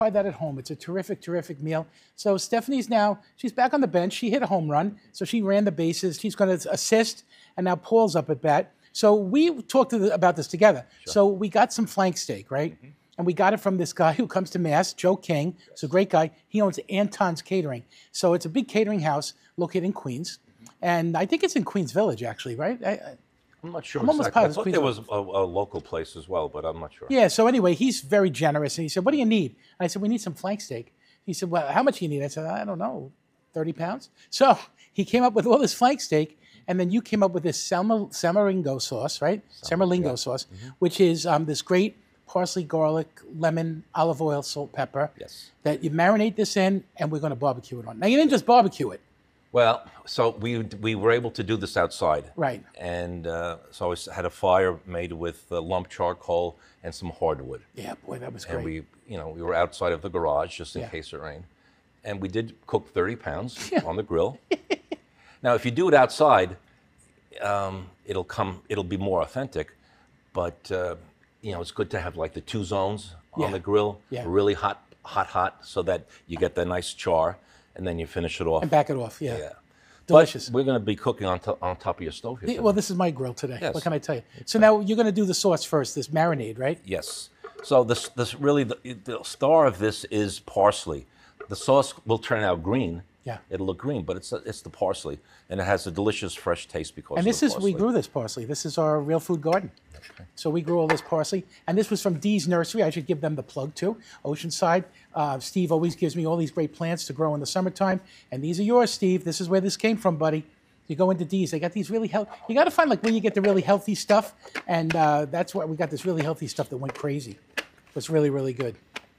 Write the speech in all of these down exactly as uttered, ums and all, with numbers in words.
Try that at home. It's a terrific, terrific meal. So Stephanie's now, she's back on the bench. She hit a home run, so she ran the bases. She's going to assist, and now Paul's up at bat. So we talked to the, about this together. Sure. So we got some flank steak, right? Mm-hmm. And we got it from this guy who comes to Mass, Joe King. Yes. He's a great guy. He owns Anton's Catering. So it's a big catering house located in Queens. Mm-hmm. And I think it's in Queens Village, actually, right? I, I, I'm not sure I'm exactly. Almost I thought there was a, a local place as well, but I'm not sure. Yeah, so anyway, he's very generous. And he said, what do you need? And I said, we need some flank steak. He said, well, how much do you need? I said, I don't know, thirty pounds? So he came up with all this flank steak, and then you came up with this Selma, Samaringo sauce, right? Samaringo yeah. sauce, mm-hmm. which is um, this great parsley, garlic, lemon, olive oil, salt, pepper. Yes. That you marinate this in, and we're going to barbecue it on. Now, you didn't just barbecue it. Well, so we we were able to do this outside. Right. And uh, so I had a fire made with uh, lump charcoal and some hardwood. Yeah, boy, that was great. And we, you know, we were outside of the garage just in yeah. case it rained. And we did cook thirty pounds yeah. on the grill. Now, if you do it outside, um, it'll come, it'll be more authentic. But, uh, you know, it's good to have like the two zones on yeah. the grill, yeah. really hot, hot, hot, so that you get that nice char. And then you finish it off. And back it off, yeah. yeah. Delicious. But we're going to be cooking on, to- on top of your stove here today. Well, this is my grill today. Yes. What can I tell you? So now you're going to do the sauce first, this marinade, right? Yes. So this, this really, the, the star of this is parsley. The sauce will turn out green. Yeah. It'll look green, but it's it's the parsley. And it has a delicious fresh taste because and of this the is, parsley. we grew this parsley. This is our real food garden. Okay. So we grew all this parsley. And this was from Dee's Nursery. I should give them the plug too. Oceanside. Uh, Steve always gives me all these great plants to grow in the summertime. And these are yours, Steve. This is where this came from, buddy. You go into Dee's. They got these really healthy. You got to find like where you get the really healthy stuff. And uh, that's why we got this really healthy stuff that went crazy. It was really, really good.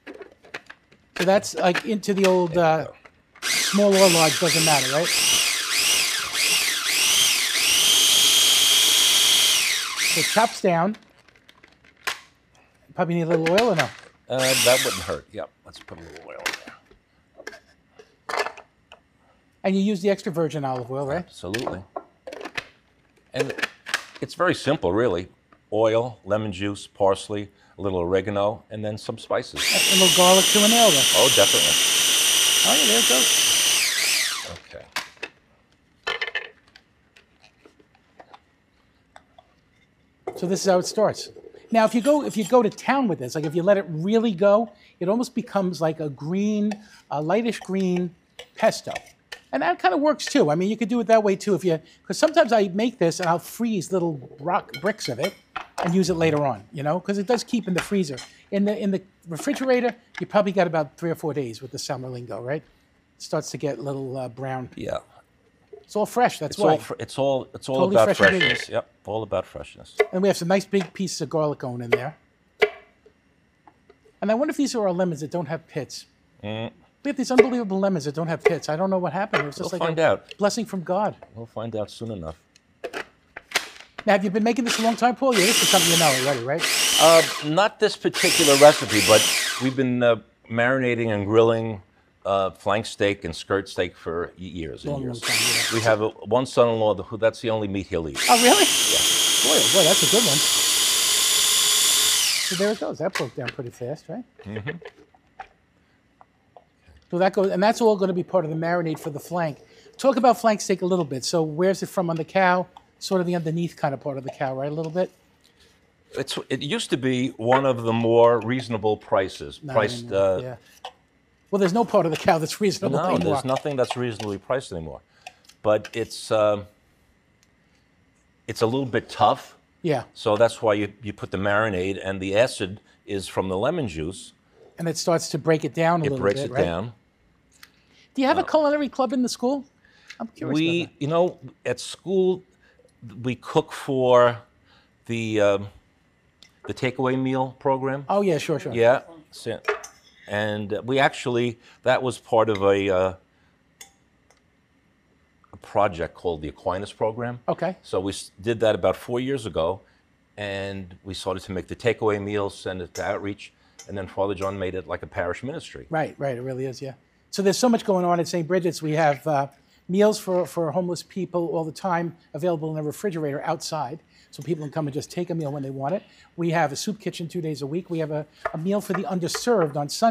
So that's like into the old uh, small or large, doesn't matter, right? So it chops down. Probably need a little oil or no? Uh, that wouldn't hurt. Yep. Let's put a little oil in there. And you use the extra virgin olive oil, right? Absolutely. And it's very simple, really. Oil, lemon juice, parsley, a little oregano, and then some spices. A little garlic to a nail there. Oh, definitely. Oh, yeah, there it goes. Okay. So this is how it starts. Now, if you go if you go to town with this, like if you let it really go, it almost becomes like a green, a lightish green pesto. And that kind of works too. I mean, you could do it that way too if you, because sometimes I make this and I'll freeze little rock bricks of it and use it later on, you know, because it does keep in the freezer. In the in the refrigerator, you probably got about three or four days with the Samaringo, right? It starts to get a little uh, brown. Yeah. It's all fresh, that's it's why. All fr- it's all it's all Totally about fresh freshness. ingredients. Yep, all about freshness. And we have some nice big pieces of garlic going in there. And I wonder if these are our lemons that don't have pits. Mm. We have these unbelievable lemons that don't have pits. I don't know what happened. It was just We'll like find a out. blessing from God. We'll find out soon enough. Now, have you been making this a long time, Paul? Yeah, this is something you know already, right? Uh, not this particular recipe, but we've been uh, marinating and grilling uh, flank steak and skirt steak for years and Long, years. long time, yeah. We have a, one son-in-law who that's the only meat he'll eat. Oh, really? Yeah. Boy, oh boy, that's a good one. So there it goes. That broke down pretty fast, right? Mm-hmm. So that goes, and that's all going to be part of the marinade for the flank. Talk about flank steak a little bit. So where's it from on the cow? Sort of the underneath kind of part of the cow, right? A little bit? It's, it used to be one of the more reasonable prices. Not priced. anymore, Uh, yeah. Well, there's no part of the cow that's reasonable no, anymore. there's nothing that's reasonably priced anymore. But it's um, it's a little bit tough. Yeah. So that's why you, you put the marinade, and the acid is from the lemon juice. And it starts to break it down a It little breaks bit, it right? down. Do you have a culinary club in the school? I'm curious We, about that. you know, at school, we cook for the um, the takeaway meal program. Oh, yeah, sure, sure. Yeah, so- and we actually, that was part of a, uh, a project called the Aquinas program. Okay. So we s- did that about four years ago, and we started to make the takeaway meals, send it to outreach, and then Father John made it like a parish ministry. Right, right, it really is, yeah. So there's so much going on at Saint Bridget's. We have uh, meals for, for homeless people all the time available in the refrigerator outside, so people can come and just take a meal when they want it. We have a soup kitchen two days a week. We have a, a meal for the underserved on Sunday.